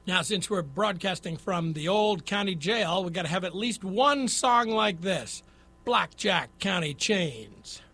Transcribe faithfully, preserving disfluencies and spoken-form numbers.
Now, since we're broadcasting from the old county jail, we got to have at least one song like this, Blackjack County Chains.